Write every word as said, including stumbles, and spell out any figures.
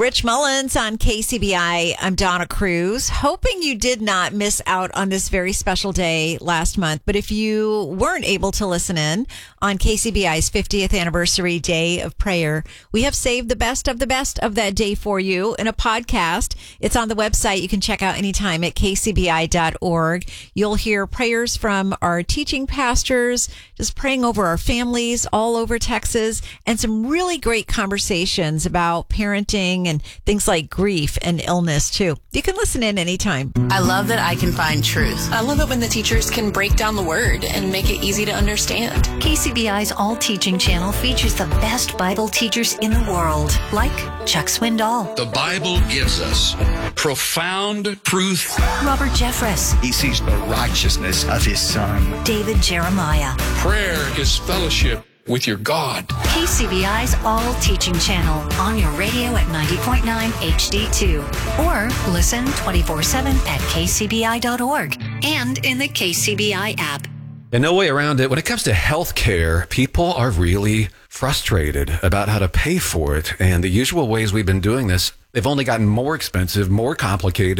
Rich Mullins on K C B I. I'm Donna Cruz. Hoping you did not miss out on this very special day last month. But if you weren't able to listen in on K C B I's fiftieth anniversary day of prayer, we have saved the best of the best of that day for you in a podcast. It's on the website. You can check out anytime at k c b i dot org. You'll hear prayers from our teaching pastors, just praying over our families all over Texas, and some really great conversations about parenting and things like grief and illness, too. You can listen in anytime. I love that I can find truth. I love it when the teachers can break down the word and make it easy to understand. K C B I's All Teaching channel features the best Bible teachers in the world, like Chuck Swindoll. The Bible gives us profound truth. Robert Jeffress. He sees the righteousness of his son. David Jeremiah. Prayer is fellowship with your God. K C B I's All Teaching channel on your radio at ninety point nine H D two. Or listen twenty-four seven at k c b i dot org and in the K C B I app. And no way around it. When it comes to health care, people are really frustrated about how to pay for it. And the usual ways we've been doing this, they've only gotten more expensive, more complicated.